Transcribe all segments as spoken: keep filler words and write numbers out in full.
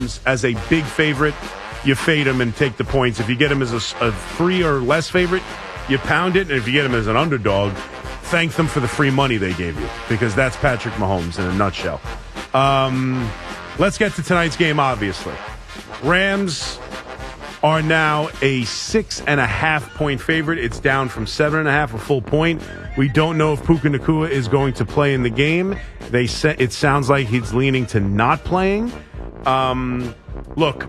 as a big favorite, you fade him and take the points. If you get him as a, a free or less favorite, you pound it. And if you get him as an underdog, thank them for the free money they gave you, because that's Patrick Mahomes in a nutshell. Um, let's get to tonight's game, obviously. Rams are now a six and a half point favorite. It's down from seven and a half, a full point. We don't know if Puka Nacua is going to play in the game. They say, it sounds like he's leaning to not playing. Um, look,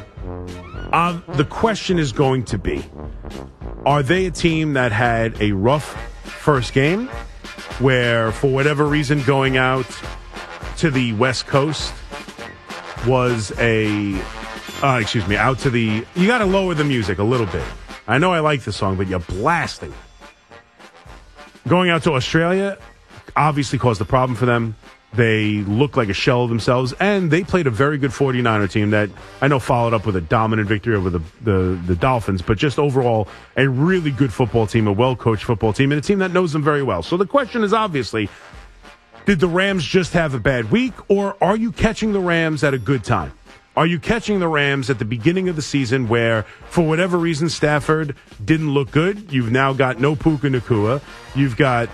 uh, the question is going to be, are they a team that had a rough first game where, for whatever reason, going out to the West Coast was a, uh, excuse me, out to the, you got to lower the music a little bit. I know I like the song, but you're blasting. Going out to Australia obviously caused a problem for them. They looked like a shell of themselves, and they played a very good 49er team that I know followed up with a dominant victory over the, the, the Dolphins, but just overall a really good football team, a well-coached football team, and a team that knows them very well. So the question is obviously, did the Rams just have a bad week, or are you catching the Rams at a good time? Are you catching the Rams at the beginning of the season where, for whatever reason, Stafford didn't look good? You've now got no Puka Nacua. You've got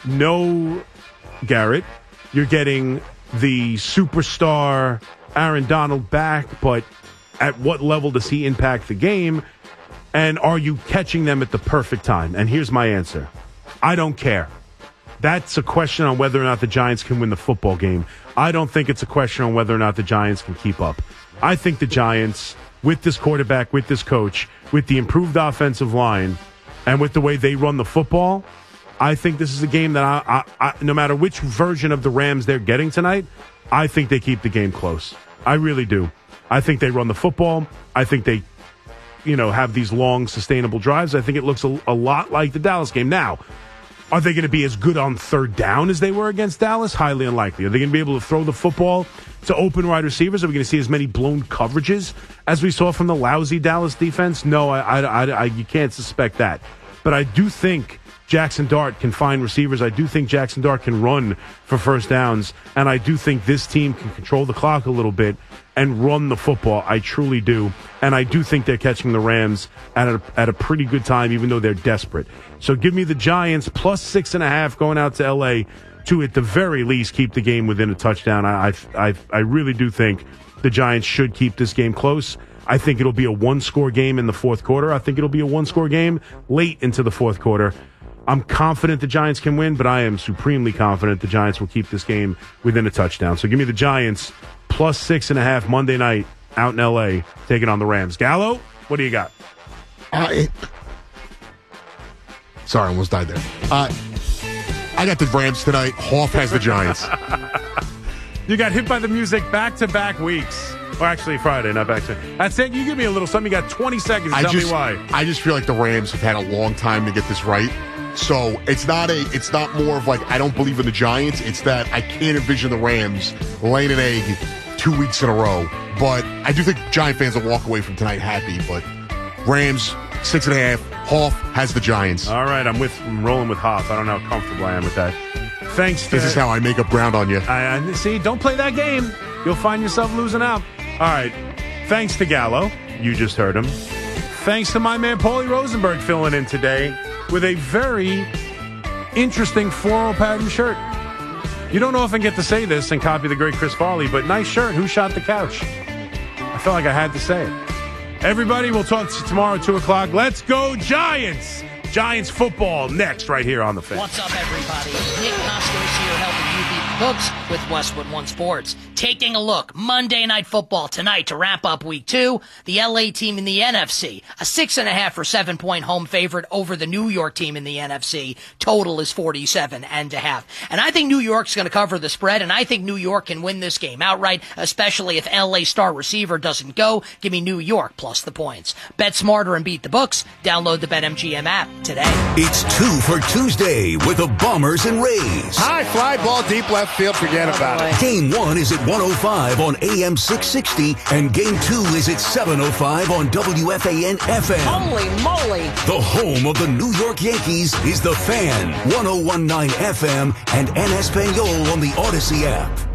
no Garrett. You're getting the superstar Aaron Donald back, but at what level does he impact the game? And are you catching them at the perfect time? And here's my answer. I don't care. That's a question on whether or not the Giants can win the football game. I don't think it's a question on whether or not the Giants can keep up. I think the Giants, with this quarterback, with this coach, with the improved offensive line, and with the way they run the football, I think this is a game that I, I, I, no matter which version of the Rams they're getting tonight, I think they keep the game close. I really do. I think they run the football. I think they, you know, have these long, sustainable drives. I think it looks a, a lot like the Dallas game. Now, are they going to be as good on third down as they were against Dallas? Highly unlikely. Are they going to be able to throw the football to open wide receivers? Are we going to see as many blown coverages as we saw from the lousy Dallas defense? No, I, I, I, I you can't suspect that. But I do think Jackson Dart can find receivers. I do think Jackson Dart can run for first downs. And I do think this team can control the clock a little bit and run the football. I truly do. And I do think they're catching the Rams at a, at a pretty good time, even though they're desperate. So give me the Giants plus six and a half going out to L A to, at the very least, keep the game within a touchdown. I, I, I really do think the Giants should keep this game close. I think it'll be a one-score game in the fourth quarter. I think it'll be a one-score game late into the fourth quarter. I'm confident the Giants can win, but I am supremely confident the Giants will keep this game within a touchdown. So give me the Giants plus six and a half Monday night out in L A, taking on the Rams. Gallo, what do you got? Uh, it, sorry, I almost died there. Uh, I got the Rams tonight. Hoff has the Giants. You got hit by the music back-to-back weeks. Or actually Friday, not back to. That's it. You give me a little something. You got twenty seconds to I tell just, me why. I just feel like the Rams have had a long time to get this right. So it's not a. It's not more of like I don't believe in the Giants. It's that I can't envision the Rams laying an egg two weeks in a row. But I do think Giant fans will walk away from tonight happy. But Rams six and a half. Hoff has the Giants. All right, I'm with. I'm rolling with Hoff. I don't know how comfortable I am with that. Thanks. To, this is how I make up ground on you. I, I see. Don't play that game. You'll find yourself losing out. All right. Thanks to Gallo. You just heard him. Thanks to my man Paulie Rosenberg filling in today with a very interesting floral pattern shirt. You don't often get to say this and copy the great Chris Farley, but nice shirt. Who shot the couch? I felt like I had to say it. Everybody, we'll talk to you tomorrow at two o'clock. Let's go Giants! Giants football next right here on The Fan. What's up, everybody? Nick Kostos here helping you beat the books with Westwood One Sports. Taking a look, Monday Night Football tonight to wrap up week two. The L A team in the N F C, a six and a half or seven point home favorite over the New York team in the N F C. Total is forty-seven and a half. And I think New York's going to cover the spread, and I think New York can win this game outright, especially if L A star receiver doesn't go. Give me New York plus the points. Bet smarter and beat the books. Download the BetMGM app today. It's two for Tuesday with the Bombers and Rays. High fly ball, deep left field. Forget about it. Game one is at one oh five on A M six sixty, and game two is at seven oh five on W F A N F M. Holy moly! The home of the New York Yankees is The Fan, one oh one point nine F M and En Espanol on the Odyssey app.